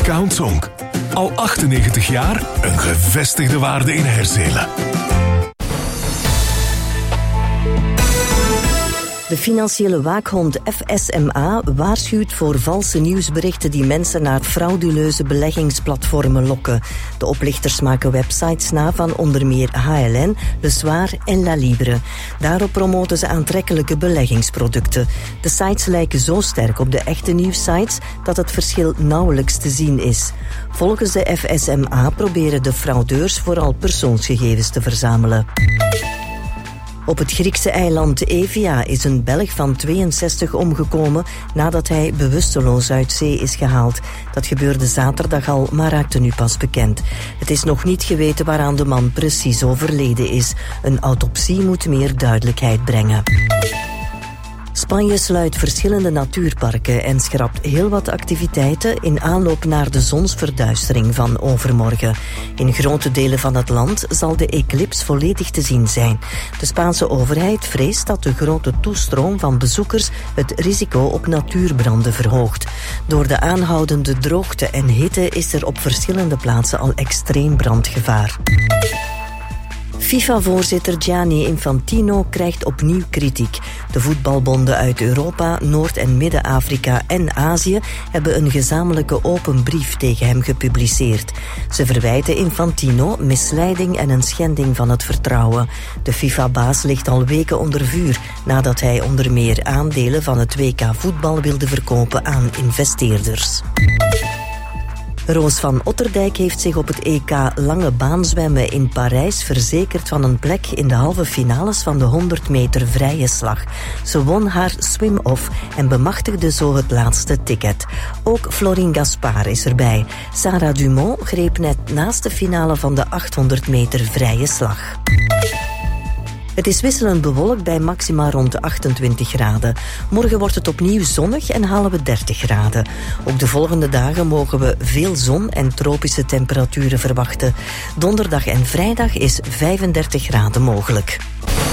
Discount Zonk. Al 98 jaar een gevestigde waarde in Herzelen. De financiële waakhond FSMA waarschuwt voor valse nieuwsberichten die mensen naar frauduleuze beleggingsplatformen lokken. De oplichters maken websites na van onder meer HLN, Le Soir en La Libre. Daarop promoten ze aantrekkelijke beleggingsproducten. De sites lijken zo sterk op de echte nieuwssites dat het verschil nauwelijks te zien is. Volgens de FSMA proberen de fraudeurs vooral persoonsgegevens te verzamelen. Op het Griekse eiland Evia is een Belg van 62 omgekomen nadat hij bewusteloos uit zee is gehaald. Dat gebeurde zaterdag al, maar raakte nu pas bekend. Het is nog niet geweten waaraan de man precies overleden is. Een autopsie moet meer duidelijkheid brengen. Spanje sluit verschillende natuurparken en schrapt heel wat activiteiten in aanloop naar de zonsverduistering van overmorgen. In grote delen van het land zal de eclips volledig te zien zijn. De Spaanse overheid vreest dat de grote toestroom van bezoekers het risico op natuurbranden verhoogt. Door de aanhoudende droogte en hitte is er op verschillende plaatsen al extreem brandgevaar. FIFA-voorzitter Gianni Infantino krijgt opnieuw kritiek. De voetbalbonden uit Europa, Noord- en Midden-Afrika en Azië hebben een gezamenlijke open brief tegen hem gepubliceerd. Ze verwijten Infantino misleiding en een schending van het vertrouwen. De FIFA-baas ligt al weken onder vuur nadat hij onder meer aandelen van het WK voetbal wilde verkopen aan investeerders. Roos van Otterdijk heeft zich op het EK lange baan zwemmen in Parijs verzekerd van een plek in de halve finales van de 100 meter vrije slag. Ze won haar swim-off en bemachtigde zo het laatste ticket. Ook Florine Gaspard is erbij. Sarah Dumont greep net naast de finale van de 800 meter vrije slag. Het is wisselend bewolkt bij maxima rond de 28 graden. Morgen wordt het opnieuw zonnig en halen we 30 graden. Ook de volgende dagen mogen we veel zon en tropische temperaturen verwachten. Donderdag en vrijdag is 35 graden mogelijk.